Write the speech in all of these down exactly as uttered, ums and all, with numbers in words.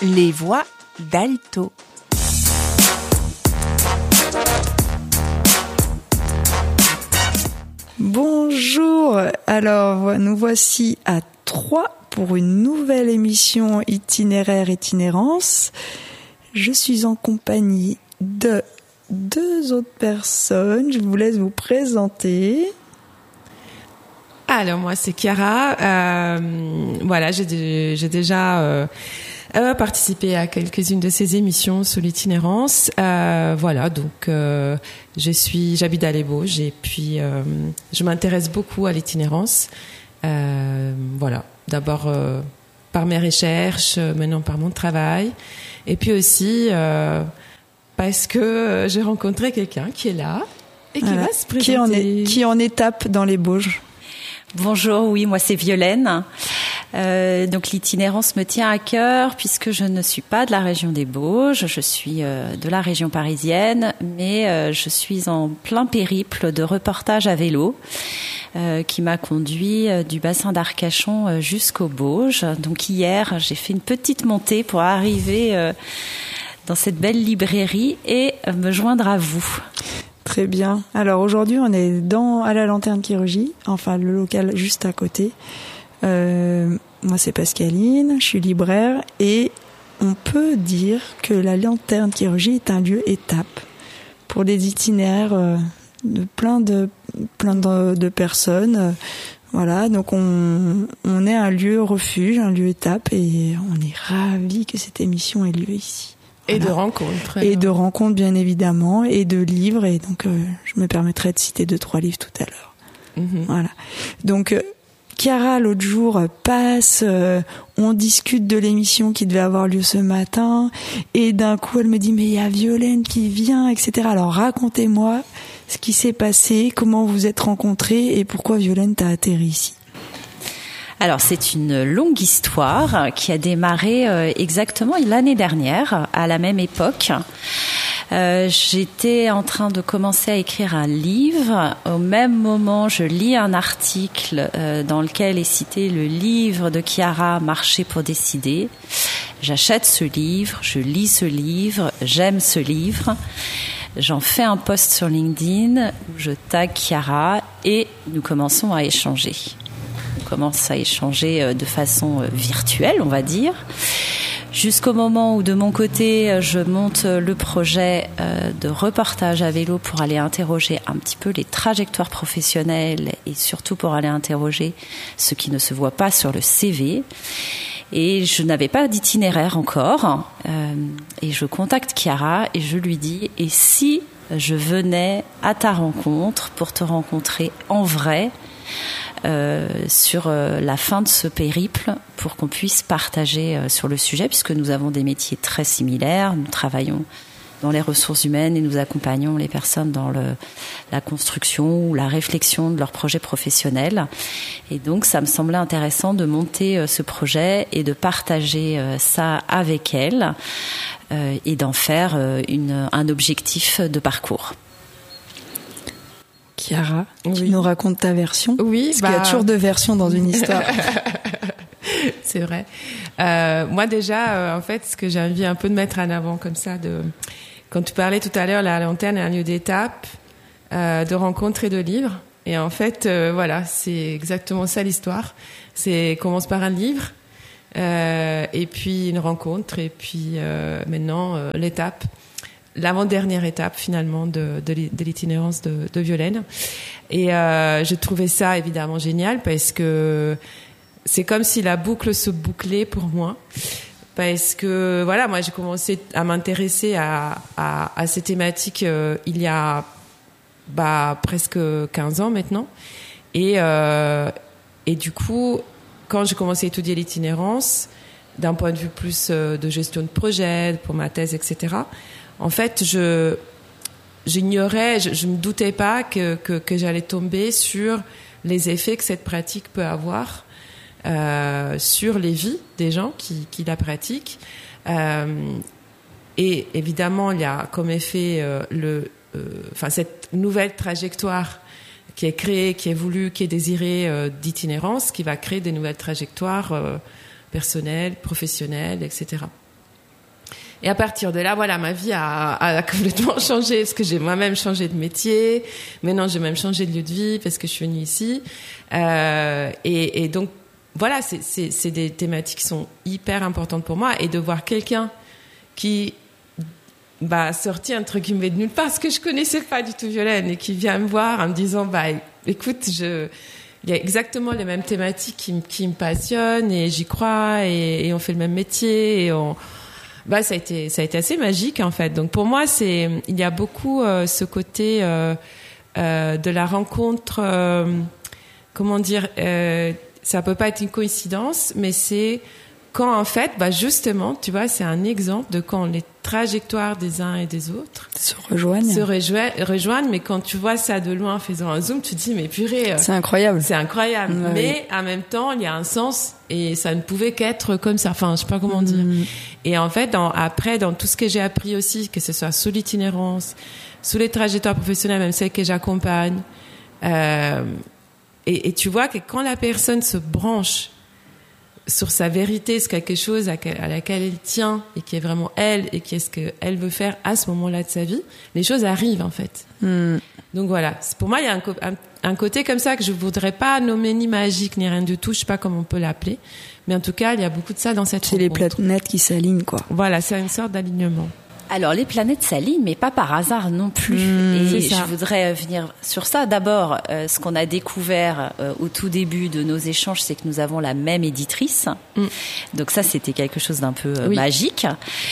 Les voix d'Alto. Bonjour, alors nous voici à trois pour une nouvelle émission Itinéraire Itinérance. Je suis en compagnie de deux autres personnes, je vous laisse vous présenter. Alors moi c'est Chiara, euh, voilà j'ai, j'ai déjà euh, euh, participé à quelques-unes de ces émissions sur l'itinérance, euh, voilà donc euh, je suis, j'habite à Les Bauges et puis euh, je m'intéresse beaucoup à l'itinérance, euh, voilà d'abord euh, par mes recherches, maintenant par mon travail et puis aussi euh, parce que j'ai rencontré quelqu'un qui est là et qui voilà. va se présenter. Qui en est, qui en étape dans les Bauges. Bonjour, oui, moi c'est Violaine. Euh, donc l'itinérance me tient à cœur puisque je ne suis pas de la région des Bauges, je suis euh, de la région parisienne, mais euh, je suis en plein périple de reportage à vélo euh, qui m'a conduit euh, du bassin d'Arcachon euh, jusqu'aux Bauges. Donc hier, j'ai fait une petite montée pour arriver euh, dans cette belle librairie et euh, me joindre à vous. Très bien. Alors aujourd'hui, on est dans à la Lanterne Chirurgie, enfin le local juste à côté. Euh, moi, c'est Pascaline, je suis libraire et on peut dire que la Lanterne Chirurgie est un lieu étape pour des itinéraires euh, de plein de plein de, de personnes. Euh, voilà, donc on on est un lieu refuge, un lieu étape et on est ravis que cette émission ait lieu ici. Et voilà. de rencontres. Et de rencontres, bien évidemment, et de livres. Et donc, euh, je me permettrai de citer deux, trois livres tout à l'heure. Mm-hmm. Voilà. Donc, euh, Chiara, l'autre jour, passe, euh, on discute de l'émission qui devait avoir lieu ce matin. Et d'un coup, elle me dit, mais il y a Violaine qui vient, et cetera. Alors, racontez-moi ce qui s'est passé, comment vous êtes rencontrés et pourquoi Violaine t'a atterri ici. Alors, c'est une longue histoire qui a démarré euh, exactement l'année dernière, à la même époque. Euh, j'étais en train de commencer à écrire un livre. Au même moment, je lis un article euh, dans lequel est cité le livre de Chiara, Marcher pour décider. J'achète ce livre, je lis ce livre, j'aime ce livre. J'en fais un post sur LinkedIn où je tag Chiara et nous commençons à échanger. Commence à échanger de façon virtuelle, on va dire, jusqu'au moment où de mon côté, je monte le projet de reportage à vélo pour aller interroger un petit peu les trajectoires professionnelles et surtout pour aller interroger ce qui ne se voit pas sur le C V. Et je n'avais pas d'itinéraire encore. Euh, et je contacte Chiara et je lui dis, et si je venais à ta rencontre pour te rencontrer en vrai Euh, sur euh, la fin de ce périple pour qu'on puisse partager euh, sur le sujet puisque nous avons des métiers très similaires, nous travaillons dans les ressources humaines et nous accompagnons les personnes dans le, la construction ou la réflexion de leurs projets professionnels et donc ça me semblait intéressant de monter euh, ce projet et de partager euh, ça avec elle euh, et d'en faire euh, une, un objectif de parcours. Chiara, oui. Tu nous racontes ta version. Oui, parce bah... qu'il y a toujours deux versions dans une histoire. C'est vrai. Euh, moi déjà, euh, en fait, ce que j'ai envie un peu de mettre en avant comme ça, de quand tu parlais tout à l'heure, la Lanterne est un lieu d'étape, euh, de rencontres et de livres. Et en fait, euh, voilà, c'est exactement ça l'histoire. C'est commence par un livre, euh, et puis une rencontre, et puis euh, maintenant euh, l'étape. L'avant-dernière étape finalement de, de, de l'itinérance de, de Violaine. Et euh, j'ai trouvé ça évidemment génial parce que c'est comme si la boucle se bouclait pour moi. Parce que voilà, moi j'ai commencé à m'intéresser à, à, à ces thématiques euh, il y a bah, presque quinze ans maintenant. Et, euh, et du coup, quand j'ai commencé à étudier l'itinérance, d'un point de vue plus euh, de gestion de projet, pour ma thèse, et cetera, en fait, je j'ignorais, je, je me doutais pas que, que que j'allais tomber sur les effets que cette pratique peut avoir euh, sur les vies des gens qui qui la pratiquent. Euh, et évidemment, il y a comme effet euh, le, enfin euh, cette nouvelle trajectoire qui est créée, qui est voulue, qui est désirée euh, d'itinérance, qui va créer des nouvelles trajectoires euh, personnelles, professionnelles, et cetera. Et à partir de là, voilà, ma vie a, a complètement changé parce que j'ai moi-même changé de métier. Maintenant, j'ai même changé de lieu de vie parce que je suis venue ici. Euh, et, et donc, voilà, c'est, c'est, c'est des thématiques qui sont hyper importantes pour moi. Et de voir quelqu'un qui bah, sorti un truc qui me met de nulle part, parce que je connaissais pas du tout Violaine, et qui vient me voir en me disant, bah, écoute, je, il y a exactement les mêmes thématiques qui, qui me passionnent, et j'y crois, et, et on fait le même métier, et on, bah, ça a été, ça a été assez magique, en fait. Donc, pour moi, c'est, il y a beaucoup, euh, ce côté, euh, euh, de la rencontre, euh, comment dire, euh, ça peut pas être une coïncidence, mais c'est, quand en fait, bah justement, tu vois, c'est un exemple de quand les trajectoires des uns et des autres se rejoignent, se rejoignent, rejoignent mais quand tu vois ça de loin en faisant un zoom, tu te dis mais purée, c'est incroyable, c'est incroyable. Ouais, mais oui. en même temps, il y a un sens et ça ne pouvait qu'être comme ça. Enfin, je sais pas comment dire. Mmh. Et en fait, dans, après, dans tout ce que j'ai appris aussi, que ce soit sous l'itinérance, sous les trajectoires professionnelles, même celles que j'accompagne, euh, et, et tu vois que quand la personne se branche sur sa vérité, c'est quelque chose à, à laquelle elle tient et qui est vraiment elle et qui est ce qu'elle veut faire à ce moment-là de sa vie, les choses arrivent en fait. Mm. Donc voilà, pour moi il y a un, un, un côté comme ça que je voudrais pas nommer ni magique ni rien du tout, je sais pas comment on peut l'appeler, mais en tout cas il y a beaucoup de ça dans cette c'est rencontre. Les planètes qui s'alignent quoi. Voilà, c'est une sorte d'alignement. Alors, les planètes s'alignent, mais pas par hasard non plus. Mmh, et je voudrais venir sur ça. D'abord, euh, ce qu'on a découvert euh, au tout début de nos échanges, c'est que nous avons la même éditrice. Mmh. Donc ça, c'était quelque chose d'un peu euh, oui. magique.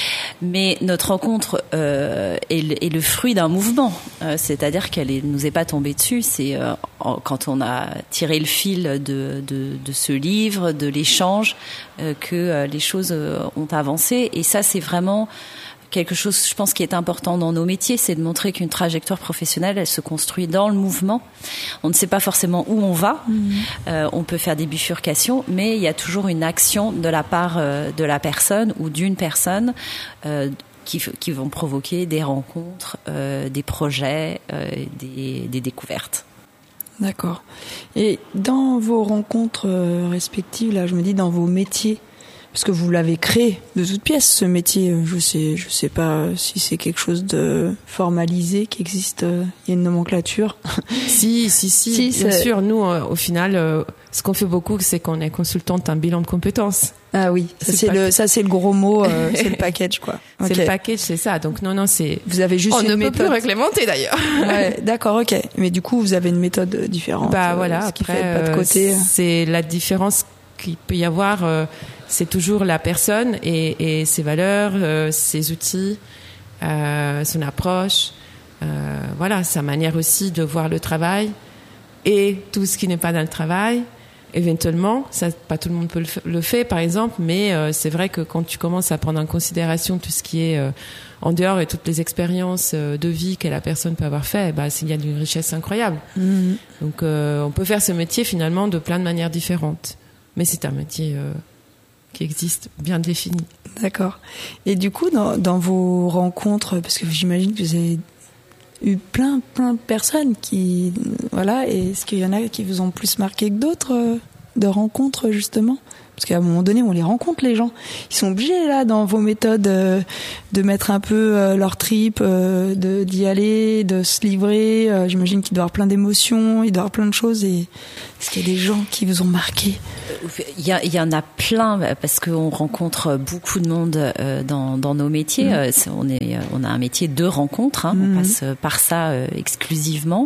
Mais notre rencontre euh, est, le, est le fruit d'un mouvement. Euh, c'est-à-dire qu'elle ne nous est pas tombée dessus. C'est euh, en, quand on a tiré le fil de, de, de ce livre, de l'échange, euh, que euh, les choses euh, ont avancé. Et ça, c'est vraiment quelque chose, je pense, qui est important dans nos métiers, c'est de montrer qu'une trajectoire professionnelle, elle se construit dans le mouvement. On ne sait pas forcément où on va, mmh. euh, on peut faire des bifurcations, mais il y a toujours une action de la part euh, de la personne ou d'une personne euh, qui, qui vont provoquer des rencontres, euh, des projets, euh, des, des découvertes. D'accord. Et dans vos rencontres respectives, là, je me dis dans vos métiers, parce que vous l'avez créé de toutes pièces, ce métier. Je sais, je sais pas si c'est quelque chose de formalisé, qui existe. Il y a une nomenclature. Si, si, si. si bien c'est... sûr, nous, au final, ce qu'on fait beaucoup, c'est qu'on est consultante en bilan de compétences. Ah oui, ça c'est, c'est le, ça c'est le gros mot, euh, c'est le package quoi. C'est okay. le package, c'est ça. Donc non, non, c'est. Vous avez juste on une ne méthode. peut plus réglementer d'ailleurs. Ouais, d'accord, ok. Mais du coup, vous avez une méthode différente. Bah voilà. Ce après, qui fait pas de côté. C'est la différence qu'il peut y avoir. Euh, c'est toujours la personne et, et ses valeurs, euh, ses outils, euh, son approche, euh, voilà, sa manière aussi de voir le travail et tout ce qui n'est pas dans le travail. Éventuellement, ça, pas tout le monde peut le, f- le faire, par exemple, mais euh, c'est vrai que quand tu commences à prendre en considération tout ce qui est euh, en dehors et toutes les expériences euh, de vie que la personne peut avoir fait, bah, il y a d'une richesse incroyable. Mmh. Donc, euh, on peut faire ce métier finalement de plein de manières différentes, mais c'est un métier euh, qui existe, bien défini. D'accord. Et du coup, dans, dans vos rencontres, parce que j'imagine que vous avez eu plein, plein de personnes qui, voilà, et est-ce qu'il y en a qui vous ont plus marqué que d'autres euh, de rencontres justement ? Parce qu'à un moment donné, on les rencontre, les gens. Ils sont obligés, là, dans vos méthodes, euh, de mettre un peu euh, leur trip, euh, de, d'y aller, de se livrer. Euh, j'imagine qu'il doit y avoir plein d'émotions, il doit y avoir plein de choses. Et est-ce qu'il y a des gens qui vous ont marqué ? Il y, a, il y en a plein, parce qu'on rencontre beaucoup de monde euh, dans, dans nos métiers. Mmh. Euh, on, est, on a un métier de rencontre, hein, mmh. on passe par ça euh, exclusivement.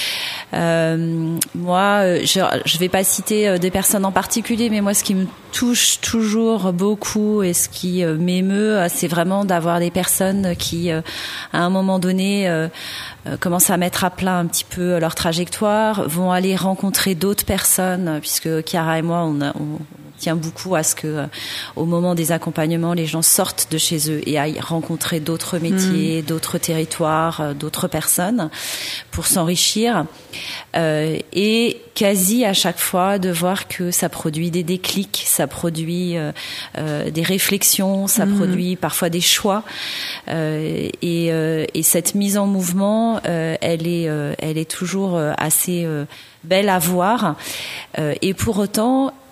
Euh, moi, je, je vais pas citer des personnes en particulier, mais moi, ce qui me touche toujours beaucoup et ce qui m'émeut, c'est vraiment d'avoir des personnes qui, à un moment donné, euh, commencent à mettre à plat un petit peu leur trajectoire, vont aller rencontrer d'autres personnes, puisque Chiara et moi, on, a, on tient beaucoup à ce que, au moment des accompagnements, les gens sortent de chez eux et aillent rencontrer d'autres métiers, mmh. d'autres territoires, d'autres personnes, pour s'enrichir. Euh, et quasi à chaque fois de voir que ça produit des déclics, ça produit euh, euh, des réflexions, ça mmh. produit parfois des choix. Euh, et, euh, et cette mise en mouvement, euh, elle est, euh, elle est toujours assez euh, belle à voir. Euh, et pour autant,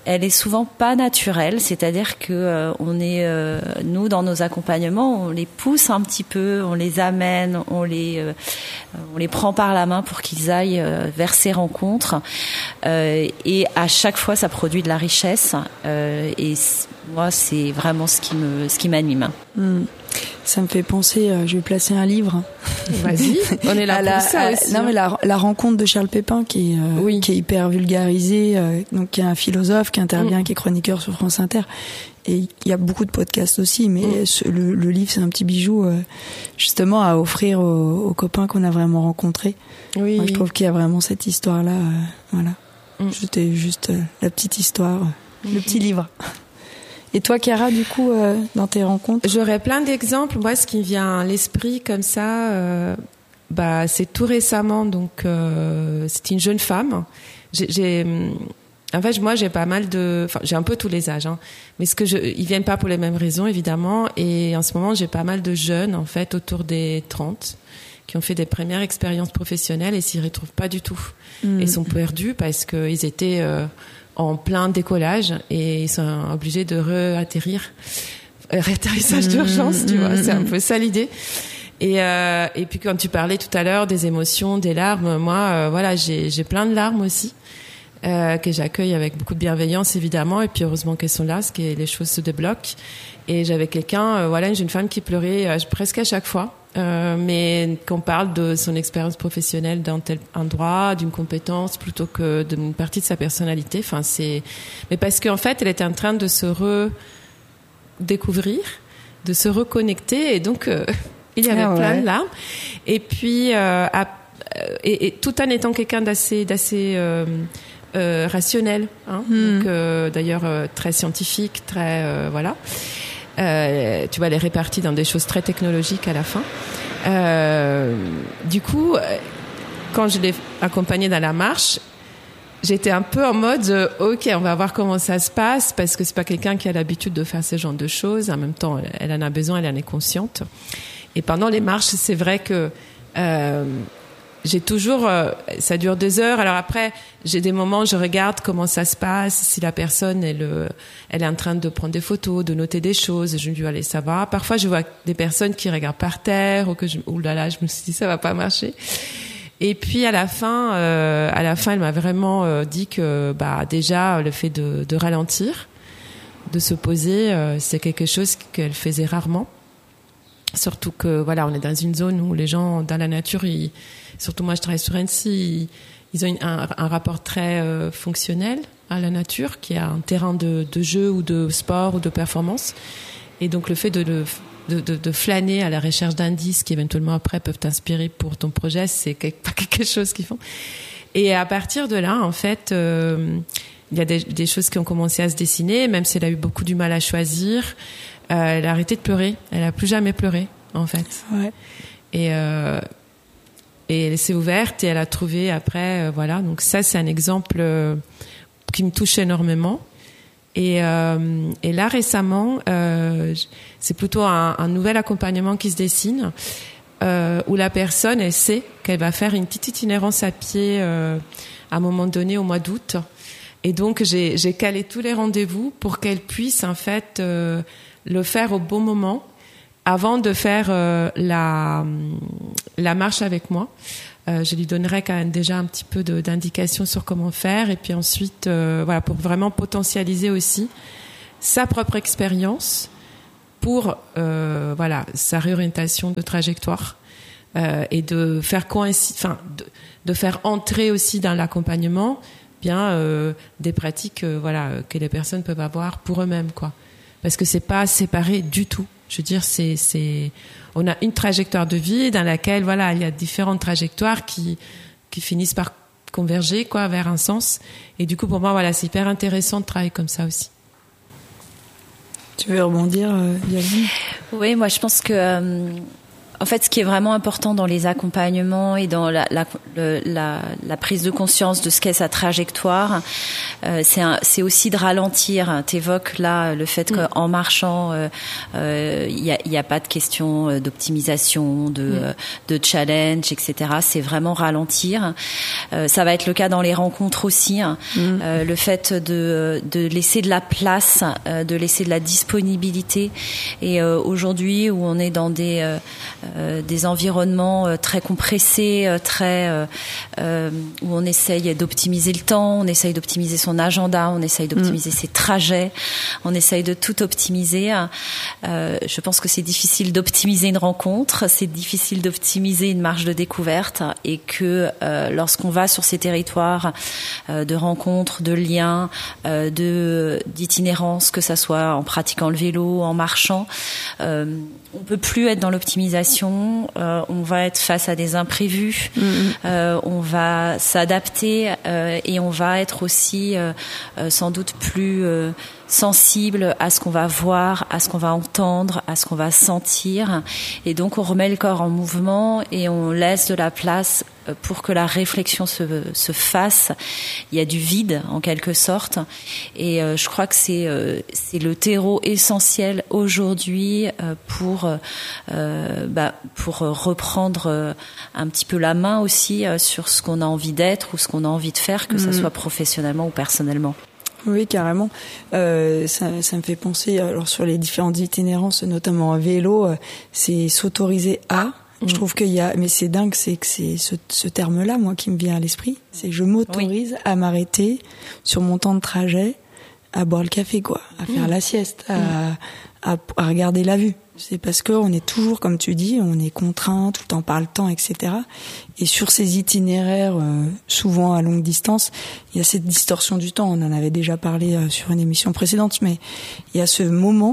elle est souvent pas naturelle, c'est-à-dire que euh, on est euh, nous dans nos accompagnements, on les pousse un petit peu, on les amène, on les euh, on les prend par la main pour qu'ils aillent euh, vers ces rencontres, euh, et à chaque fois ça produit de la richesse, euh, et c- moi c'est vraiment ce qui me ce qui m'anime. Mmh. Ça me fait penser, euh, je vais placer un livre. Vas-y, on est là à pour la, ça à, aussi. Non, hein. mais la, la rencontre de Charles Pépin, qui est, euh, Oui. qui est hyper vulgarisé, euh, donc qui est un philosophe, qui intervient, Mm. qui est chroniqueur sur France Inter. Et il y a beaucoup de podcasts aussi, mais Mm. ce, le, le livre, c'est un petit bijou, euh, justement, à offrir aux, aux copains qu'on a vraiment rencontrés. Oui. Moi, je trouve qu'il y a vraiment cette histoire-là. Euh, voilà. Mm. C'était juste euh, la petite histoire, euh, le petit livre. Et toi, Chiara, du coup, euh, dans tes rencontres? J'aurais plein d'exemples. Moi, ce qui me vient à l'esprit comme ça, euh, bah, c'est tout récemment. Donc, euh, c'était une jeune femme. J'ai, j'ai, en fait, moi, j'ai pas mal de, enfin, j'ai un peu tous les âges, hein. Mais ce que je, ils viennent pas pour les mêmes raisons, évidemment. Et en ce moment, j'ai pas mal de jeunes, en fait, autour des trente, qui ont fait des premières expériences professionnelles et s'y retrouvent pas du tout. Mmh. Ils sont perdus parce qu'ils étaient euh, en plein décollage et ils sont obligés de réatterrir. Euh, réatterrissage d'urgence, tu vois, c'est un peu ça l'idée. Et, euh, et puis quand tu parlais tout à l'heure des émotions, des larmes, moi, euh, voilà, j'ai, j'ai plein de larmes aussi, euh, que j'accueille avec beaucoup de bienveillance, évidemment, et puis heureusement qu'elles sont là, parce que les choses se débloquent. Et j'avais quelqu'un, euh, voilà, une jeune femme qui pleurait euh, presque à chaque fois, euh, mais qu'on parle de son expérience professionnelle d'un tel endroit, d'une compétence, plutôt que d'une partie de sa personnalité. Enfin, c'est, mais parce qu'en fait, elle était en train de se redécouvrir, de se reconnecter, et donc euh, il y avait ah ouais. plein de larmes. Et puis, euh, à, et, et tout en étant quelqu'un d'assez, d'assez euh, euh, rationnel, hein, Mm. donc euh, d'ailleurs euh, très scientifique, très euh, voilà. Euh, tu vois, elle est répartie dans des choses très technologiques à la fin. Euh, du coup, quand je l'ai accompagnée dans la marche, j'étais un peu en mode, euh, ok, on va voir comment ça se passe, parce que c'est pas quelqu'un qui a l'habitude de faire ce genre de choses. En même temps, elle en a besoin, elle en est consciente. Et pendant les marches, c'est vrai que euh, j'ai toujours, euh, ça dure deux heures. Alors après, j'ai des moments où je regarde comment ça se passe, si la personne elle, euh, elle est en train de prendre des photos, de noter des choses. Je me dis allez, ça va. Parfois, je vois des personnes qui regardent par terre ou que je, oh là là, je me suis dit ça va pas marcher. Et puis à la fin, euh, à la fin, elle m'a vraiment euh, dit que bah déjà le fait de, de ralentir, de se poser, euh, c'est quelque chose qu'elle faisait rarement. Surtout que voilà, on est dans une zone où les gens dans la nature, ils, surtout moi je travaille sur Annecy, ils, ils ont une, un, un rapport très euh, fonctionnel à la nature, qui est un terrain de, de jeu ou de sport ou de performance. Et donc le fait de, de, de, de flâner à la recherche d'indices qui éventuellement après peuvent t'inspirer pour ton projet, c'est quelque, quelque chose qu'ils font. Et à partir de là, en fait, euh, il y a des, des choses qui ont commencé à se dessiner, même si elle a eu beaucoup du mal à choisir. Euh, elle a arrêté de pleurer. Elle a plus jamais pleuré, en fait. Ouais. Et, euh, et elle s'est ouverte et elle a trouvé après, euh, voilà. Donc ça, c'est un exemple euh, qui me touche énormément. Et, euh, et là, récemment, euh, c'est plutôt un, un nouvel accompagnement qui se dessine, euh, où la personne, elle sait qu'elle va faire une petite itinérance à pied euh, à un moment donné au mois d'août. Et donc, j'ai, j'ai calé tous les rendez-vous pour qu'elle puisse, en fait, euh, le faire au bon moment, avant de faire euh, la, la marche avec moi. Euh, je lui donnerai quand même déjà un petit peu de, d'indications sur comment faire, et puis ensuite, euh, voilà, pour vraiment potentialiser aussi sa propre expérience pour, euh, voilà, sa réorientation de trajectoire, euh, et de faire coïncider, enfin, de, de faire entrer aussi dans l'accompagnement, bien euh, des pratiques, euh, voilà, que les personnes peuvent avoir pour eux-mêmes, quoi. Parce que c'est pas séparé du tout. Je veux dire, c'est, c'est, on a une trajectoire de vie dans laquelle, voilà, il y a différentes trajectoires qui, qui finissent par converger, quoi, vers un sens. Et du coup, pour moi, voilà, c'est hyper intéressant de travailler comme ça aussi. Tu veux rebondir, euh, Yasmine ? Oui, moi, je pense que, euh, En fait, ce qui est vraiment important dans les accompagnements et dans la, la, la, la prise de conscience de ce qu'est sa trajectoire, euh, c'est, un, c'est aussi de ralentir. T'évoques là le fait qu'en marchant, il euh, n'y euh, a, a pas de question d'optimisation, de, mm. de challenge, et cetera. C'est vraiment ralentir. Euh, ça va être le cas dans les rencontres aussi. Hein. Mm. Euh, le fait de, de laisser de la place, euh, de laisser de la disponibilité. Et euh, aujourd'hui, où on est dans des euh, Euh, des environnements euh, très compressés, euh, très euh, euh, où on essaye d'optimiser le temps, on essaye d'optimiser son agenda, on essaye d'optimiser mmh. ses trajets, on essaye de tout optimiser. Euh, je pense que c'est difficile d'optimiser une rencontre, c'est difficile d'optimiser une marge de découverte, et que euh, lorsqu'on va sur ces territoires euh, de rencontres, de liens, euh, de d'itinérance, que ça soit en pratiquant le vélo, en marchant, euh, on peut plus être dans l'optimisation. Euh, on va être face à des imprévus, mmh. euh, on va s'adapter euh, et on va être aussi euh, euh, sans doute plus euh, sensible à ce qu'on va voir, à ce qu'on va entendre, à ce qu'on va sentir. Et donc on remet le corps en mouvement et on laisse de la place pour que la réflexion se, se fasse. Il y a du vide en quelque sorte, et euh, je crois que c'est, euh, c'est le terreau essentiel aujourd'hui euh, pour, euh, bah, pour reprendre euh, un petit peu la main aussi euh, sur ce qu'on a envie d'être ou ce qu'on a envie de faire, que mmh. ça soit professionnellement ou personnellement. Oui, carrément. Euh, ça, ça me fait penser, alors sur les différentes itinérances, notamment à vélo, c'est s'autoriser à. Je trouve qu'il y a, mais c'est dingue, c'est que c'est ce, ce terme-là, moi, qui me vient à l'esprit. C'est que je m'autorise oui. à m'arrêter sur mon temps de trajet, à boire le café, quoi, à faire mmh. la sieste, à, mmh. à, à regarder la vue. C'est parce que on est toujours, comme tu dis, on est contraint tout le temps par le temps, et cetera. Et sur ces itinéraires, euh, souvent à longue distance, il y a cette distorsion du temps. On en avait déjà parlé euh, sur une émission précédente, mais il y a ce moment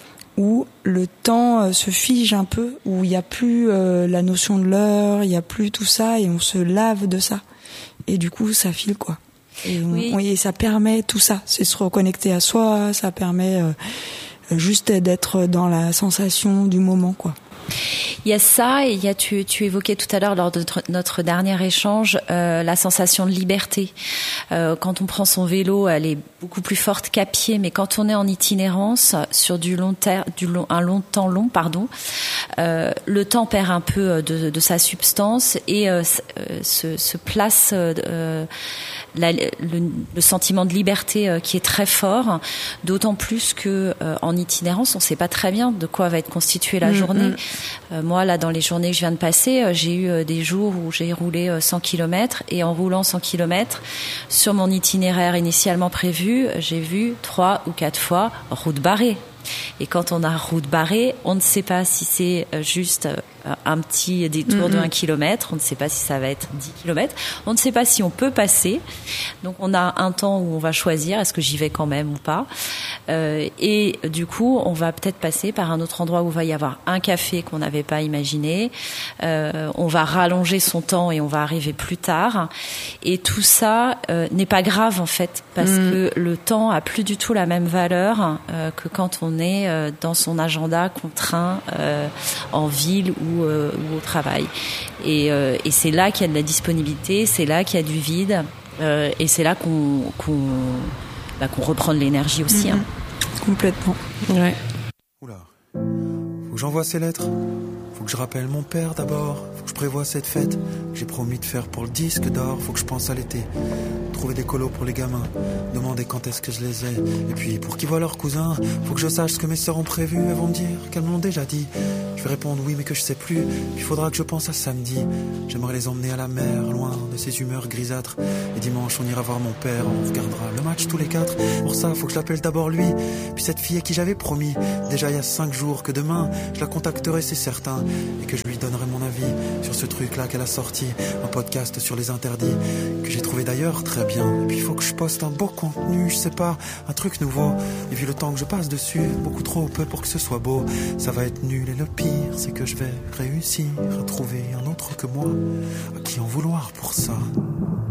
où le temps euh, se fige un peu, où il n'y a plus euh, la notion de l'heure, il n'y a plus tout ça, et on se lave de ça. Et du coup, ça file, quoi. Et, on, oui. on, et ça permet tout ça, c'est se reconnecter à soi, ça permet euh, juste d'être dans la sensation du moment, quoi. Il y a ça, et il y a tu, tu évoquais tout à l'heure lors de notre, notre dernier échange euh, la sensation de liberté. Euh, quand on prend son vélo, elle est beaucoup plus forte qu'à pied, mais quand on est en itinérance sur du long terme, du long, un long temps long, pardon, euh, le temps perd un peu de, de sa substance et euh, se, se place euh, la, le, le sentiment de liberté euh, qui est très fort. D'autant plus que euh, en itinérance, on ne sait pas très bien de quoi va être constituée la mmh, journée. Mmh. Euh, moi, là, dans les journées que je viens de passer, euh, j'ai eu euh, des jours où j'ai roulé euh, cent kilomètres, et en roulant cent kilomètres, sur mon itinéraire initialement prévu, j'ai vu trois ou quatre fois route barrée. Et quand on a route barrée, on ne sait pas si c'est juste un petit détour mm-hmm. de un kilomètre, on ne sait pas si ça va être dix kilomètres, on ne sait pas si on peut passer. Donc on a un temps où on va choisir, est-ce que j'y vais quand même ou pas. Euh, et du coup, on va peut-être passer par un autre endroit où il va y avoir un café qu'on n'avait pas imaginé. Euh, on va rallonger son temps et on va arriver plus tard. Et tout ça euh, n'est pas grave en fait, parce mm. que le temps a plus du tout la même valeur euh, que quand on est euh, dans son agenda contraint euh, en ville ou, euh, ou au travail. Et, euh, et c'est là qu'il y a de la disponibilité, c'est là qu'il y a du vide, euh, et c'est là qu'on, qu'on, bah, qu'on reprend de l'énergie aussi. Mmh. Hein. Complètement. Ouais. Oula, faut que j'envoie ces lettres. Faut que je rappelle mon père d'abord. Faut que je prévoie cette fête que j'ai promis de faire pour le disque d'or. Faut que je pense à l'été, trouver des colos pour les gamins, demander quand est-ce que je les ai. Et puis pour qu'ils voient leurs cousins, faut que je sache ce que mes sœurs ont prévu. Elles vont me dire qu'elles me l'ont déjà dit. Je vais répondre oui mais que je sais plus. Puis faudra que je pense à samedi. J'aimerais les emmener à la mer, loin de ces humeurs grisâtres. Et dimanche on ira voir mon père, on regardera le match tous les quatre. Pour ça faut que je l'appelle d'abord lui, puis cette fille à qui j'avais promis déjà il y a cinq jours que demain je la contacterai, c'est certain, et que je lui donnerai mon avis sur ce truc là qu'elle a sorti, un podcast sur les interdits que j'ai trouvé d'ailleurs très bien. Et puis il faut que je poste un beau contenu, je sais pas, un truc nouveau. Et vu le temps que je passe dessus, beaucoup trop peu pour que ce soit beau. Ça va être nul et le pire c'est que je vais réussir à trouver un autre que moi à qui en vouloir pour ça.